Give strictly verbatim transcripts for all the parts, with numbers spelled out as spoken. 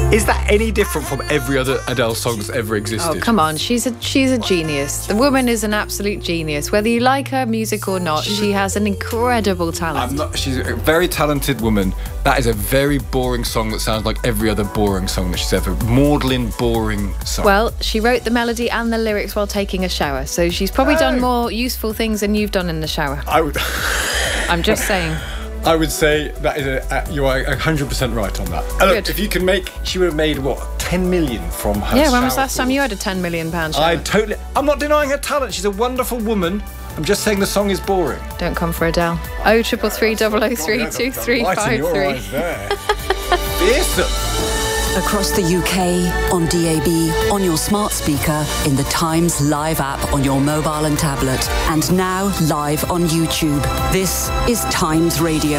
Is that any different from every other Adele song that's ever existed? Oh, come on. She's a she's a genius. The woman is an absolute genius. Whether you like her music or not, she has an incredible talent. I'm not, she's a very talented woman. That is a very boring song that sounds like every other boring song that she's ever... Maudlin, boring song. Well, she wrote the melody and the lyrics while taking a shower, so she's probably oh. done more useful things than you've done in the shower. I would... I'm just saying. I would say that is a, uh, you are one hundred percent right on that. Uh, look, if you can make, she would have made, what, ten million from her Yeah, when was last thoughts. time you had a ten million pound shower? I totally, I'm not denying her talent. She's a wonderful woman. I'm just saying the song is boring. Don't come for Adele. Oh, triple three, double oh three, two three five three. Fearsome. Across the U K, on D A B, on your smart speaker, in the Times Live app on your mobile and tablet, and now live on YouTube. This is Times Radio.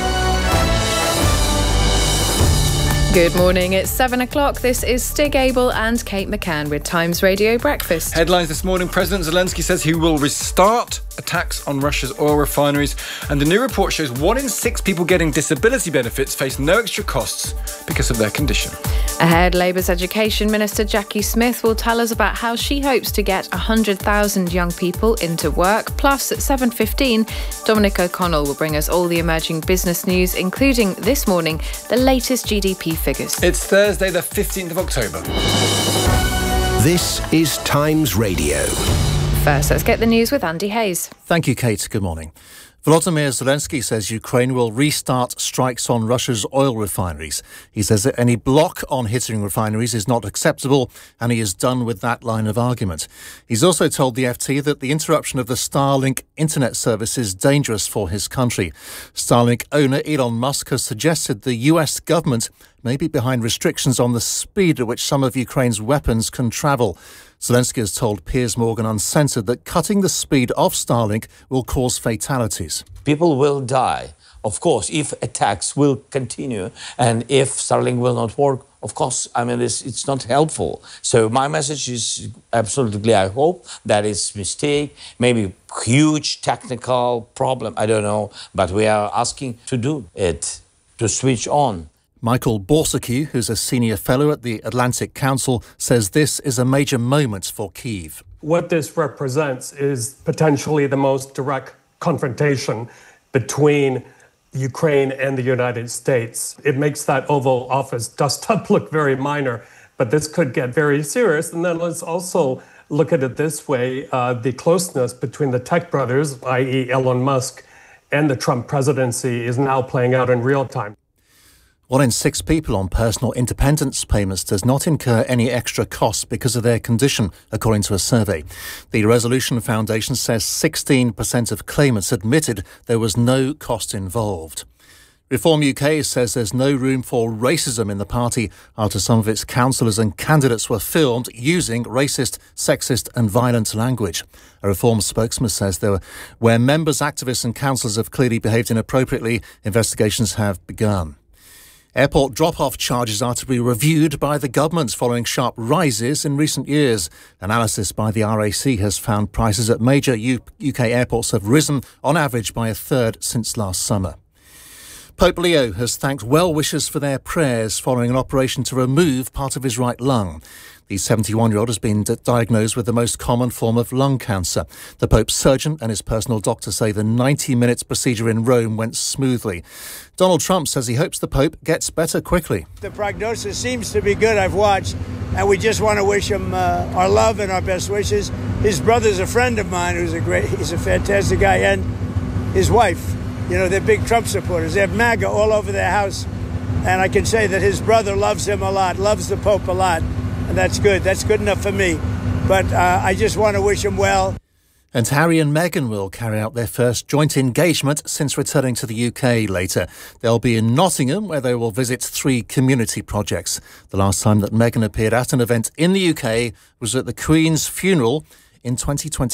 Good morning, it's seven o'clock. This is Stig Abel and Kate McCann with Times Radio Breakfast. Headlines this morning. President Zelensky says he will restart attacks on Russia's oil refineries. And the new report shows one in six people getting disability benefits face no extra costs because of their condition. Ahead, Labour's Education Minister Jackie Smith will tell us about how she hopes to get one hundred thousand young people into work. Plus, at seven fifteen, Dominic O'Connell will bring us all the emerging business news, including this morning, the latest G D P figures. It's Thursday, the fifteenth of October. This is Times Radio. First, let's get the news with Andy Hayes. Thank you, Kate. Good morning. Volodymyr Zelensky says Ukraine will restart strikes on Russia's oil refineries. He says that any block on hitting refineries is not acceptable, and he is done with that line of argument. He's also told the F T that the interruption of the Starlink internet service is dangerous for his country. Starlink owner Elon Musk has suggested the U S government may be behind restrictions on the speed at which some of Ukraine's weapons can travel. Zelensky has told Piers Morgan Uncensored that cutting the speed of Starlink will cause fatalities. People will die, of course, if attacks will continue and if Starlink will not work. Of course, I mean, it's, it's not helpful. So my message is absolutely clear. I hope that it's a mistake, maybe huge technical problem, I don't know, but we are asking to do it, to switch on. Michael Borsky, who's a senior fellow at the Atlantic Council, says this is a major moment for Kyiv. What this represents is potentially the most direct confrontation between Ukraine and the United States. It makes that Oval Office dust-up look very minor, but this could get very serious. And then let's also look at it this way. Uh, the closeness between the tech brothers, that is. Elon Musk, and the Trump presidency is now playing out in real time. One in six people on personal independence payments does not incur any extra costs because of their condition, according to a survey. The Resolution Foundation says sixteen percent of claimants admitted there was no cost involved. Reform U K says there's no room for racism in the party after some of its councillors and candidates were filmed using racist, sexist and violent language. A Reform spokesman says there were, where members, activists and councillors have clearly behaved inappropriately, investigations have begun. Airport drop-off charges are to be reviewed by the government following sharp rises in recent years. Analysis by the R A C has found prices at major U- UK airports have risen on average by a third since last summer. Pope Leo has thanked well-wishers for their prayers following an operation to remove part of his right lung. The seventy-one-year-old has been d- diagnosed with the most common form of lung cancer. The Pope's surgeon and his personal doctor say the ninety-minute procedure in Rome went smoothly. Donald Trump says he hopes the Pope gets better quickly. The prognosis seems to be good, I've watched, and we just want to wish him uh, our love and our best wishes. His brother's a friend of mine who's a great, he's a fantastic guy, and his wife. You know, they're big Trump supporters. They have MAGA all over their house. And I can say that his brother loves him a lot, loves the Pope a lot. And that's good. That's good enough for me. But uh, I just want to wish him well. And Harry and Meghan will carry out their first joint engagement since returning to the U K later. They'll be in Nottingham, where they will visit three community projects. The last time that Meghan appeared at an event in the U K was at the Queen's funeral in twenty twenty.